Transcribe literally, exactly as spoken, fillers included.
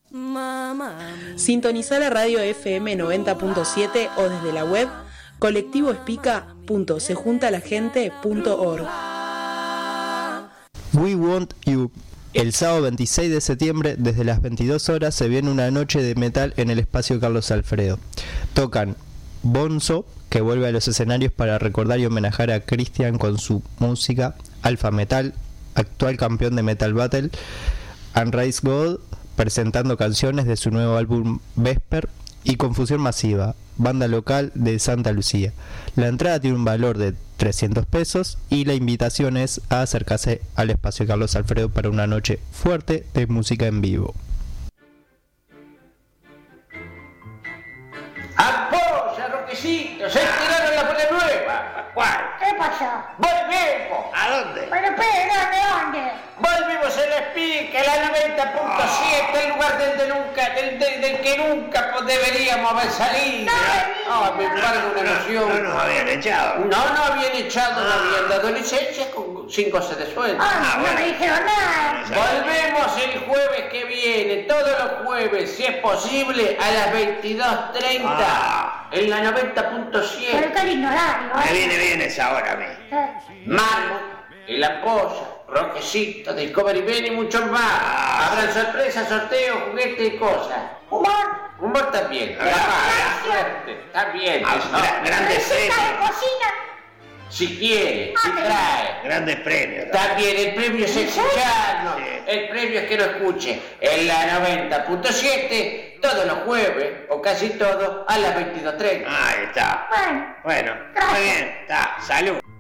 Sintonizá la radio F M noventa punto siete o desde la web colectivoespica punto sejuntalaGente punto org. We Want You. El sábado veintiséis de septiembre, desde las veintidós horas, se viene una noche de metal en el espacio Carlos Alfredo. Tocan Bonzo, que vuelve a los escenarios para recordar y homenajear a Cristian con su música, Alpha Metal, actual campeón de Metal Battle, Unraised God, presentando canciones de su nuevo álbum Vesper, y Confusión Masiva, banda local de Santa Lucía. La entrada tiene un valor de trescientos pesos y la invitación es a acercarse al espacio Carlos Alfredo para una noche fuerte de música en vivo. ¡Apoya, Roquecito! ¡Se tiraron la bola nueva! ¿Cuál? ¿Qué pasó? ¡Volvemos! ¿A dónde? Pero espera, ¿dónde? ¿Dónde? Volvimos a la Espica, la noventa punto siete, el lugar del, de nunca, del, del, del que nunca deberíamos haber salido. No, me embargo una noción. No nos habían echado. No, no habían echado, no habían dado licencia con cinco cosas de sueldo. Ah, no me dijeron nada. Volvemos el jueves que viene, todos los jueves, si es posible, a las veintidós treinta, Ah. en la noventa punto siete. Pero qué lindo horario, Me ¿eh? viene bien esa hora a mí. Eh, Marmot, El Ampolla, Roquecito, Discovery Ben y muchos más. Ah. Habrán sorpresas, sorteos, juguetes y cosas. Humor. Humor también. Ah. La suerte. También. Ah, eso. gra- grandes Receta de premios. cocina. Si quiere, Ah, si pero- trae. Grandes premios. También el premio es escucharnos. Sí. El premio es que lo escuche en la noventa punto siete todos los jueves, o casi todos, a las veintidós treinta. Ahí está. Bueno. Bueno, Gracias. muy bien. Está. Salud.